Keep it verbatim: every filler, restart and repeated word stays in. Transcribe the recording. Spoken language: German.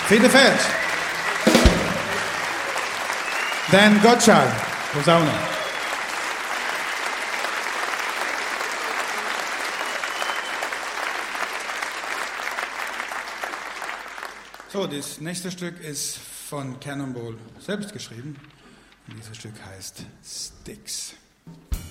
Friedefeld. Dan Gottschall, Posaune. So, das nächste Stück ist von Cannonball selbst geschrieben. Und dieses Stück heißt Styx.